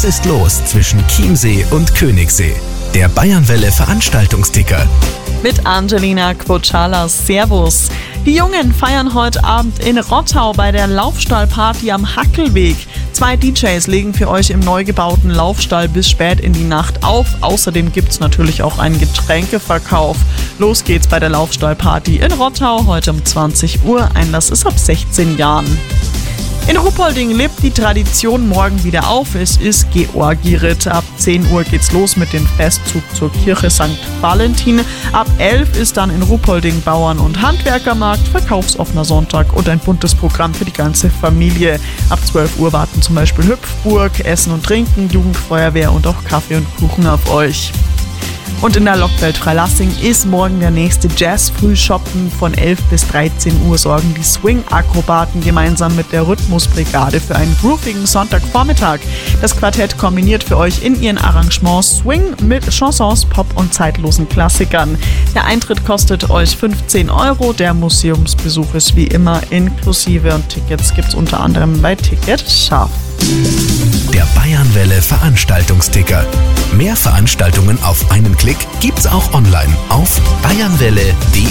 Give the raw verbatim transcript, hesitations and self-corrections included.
Was ist los zwischen Chiemsee und Königssee? Der Bayernwelle Veranstaltungsticker. Mit Angelina Quocciala. Servus. Die Jungen feiern heute Abend in Rottau bei der Laufstallparty am Hackelweg. Zwei D Js legen für euch im neu gebauten Laufstall bis spät in die Nacht auf. Außerdem gibt's natürlich auch einen Getränkeverkauf. Los geht's bei der Laufstallparty in Rottau heute um zwanzig Uhr. Einlass ist ab sechzehn Jahren. In Ruppolding lebt die Tradition morgen wieder auf. Es ist Georgiritt. Ab zehn Uhr geht's los mit dem Festzug zur Kirche Sankt Valentin. Ab elf ist dann in Ruppolding Bauern- und Handwerkermarkt, verkaufsoffener Sonntag und ein buntes Programm für die ganze Familie. Ab zwölf Uhr warten zum Beispiel Hüpfburg, Essen und Trinken, Jugendfeuerwehr und auch Kaffee und Kuchen auf euch. Und in der Lockwelt Freilassing ist morgen der nächste Jazz-Frühschoppen. Von elf bis dreizehn Uhr sorgen die Swing-Akrobaten gemeinsam mit der Rhythmusbrigade für einen groovigen Sonntagvormittag. Das Quartett kombiniert für euch in ihren Arrangements Swing mit Chansons, Pop und zeitlosen Klassikern. Der Eintritt kostet euch fünfzehn Euro. Der Museumsbesuch ist wie immer inklusive und Tickets gibt's unter anderem bei Ticket Scharf. Der Bayernwelle Veranstaltungsticker. Mehr Veranstaltungen auf einen Klick gibt's auch online auf bayernwelle punkt de.